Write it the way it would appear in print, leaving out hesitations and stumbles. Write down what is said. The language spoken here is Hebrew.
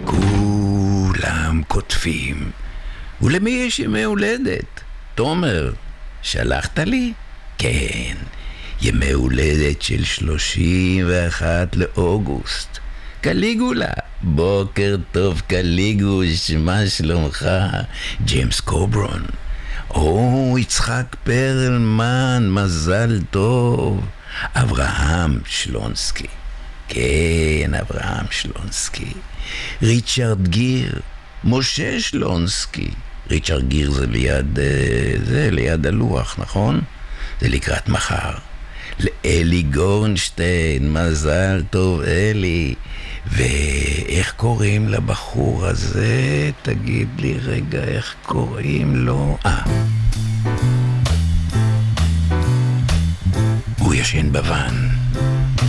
כולם כותבים. ולמי יש ימי הולדת? תומר, שלחת לי? כן, ימי הולדת של 31 לאוגוסט. קליגולה, בוקר טוב קליגוש, מה שלומך? ג'יימס קוברון. או, יצחק פרלמן, מזל טוב. אברהם שלונסקי. כן, אברהם שלונסקי. ריצ'רד גיר. משה שלונסקי. ריצ'רד גיר זה ליד הלוח, נכון? זה לקראת מחר. לאלי גורנשטיין, מזל טוב אלי. ואיך קוראים לבחור הזה? תגיד לי רגע איך קוראים לו. הוא ישן בוואן.